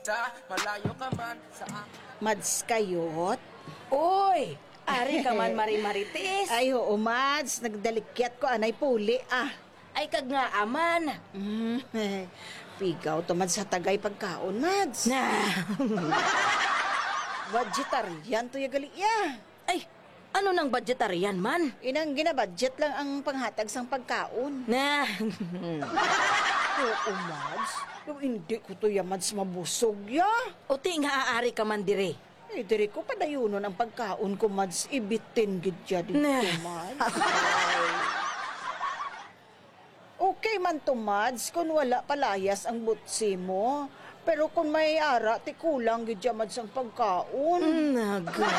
Malayo ka man sa Mads kayot? Uy, ari ka man Marites. Ay, oo, Mads. Nagdalikyat ko anay puli, Ay kag nga aman. Pigaw to, Mads, sa tagay pagkaon, Mads. Na. Vegetarian to yagali, ya. Ay, ano nang budgetarian man? Inang ginabudget lang ang panghatag sang pagkaon. Na. Oo, Mads. Yung hindi ko to ya, Mads, mabusog, ya. Uti nga aari ka man dire. Eh, diri ko padayunon ang pagkaon ko, Mads. Ibitin gidya dito, Nah. Mads. Okay man to, Mads, kung wala palayas ang butsi mo. Pero kung may ara, ti kulang gidya, Mads, ang pagkaon. Naga.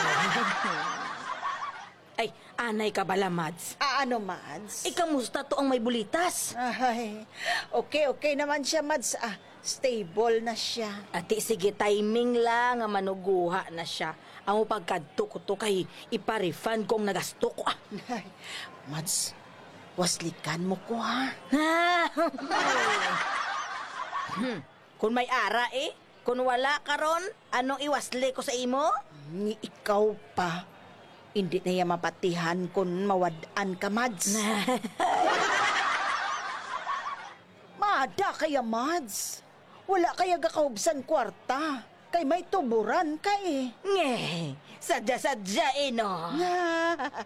Ay, anay ka bala, Mads. Ano, Mads? Kamusta to ang may bulitas? Ay, okay naman siya, Mads. Stable na siya. Ati, sige, timing lang nga manuguha na siya. Ang pagkadto ko to kay iparefund kong nagasto ko. Ay, Mads, waslikan mo ko, ha? Kung may ara kung wala karon, anong iwasli ko sa imo? Ni ikaw pa. Hindi na yan mapatihan kung mawadaan ka, Mads. Maada kaya, Mads. Wala kaya gakaubsan kwarta. Kay may tuburan ka, Nge, sadya-sadya no.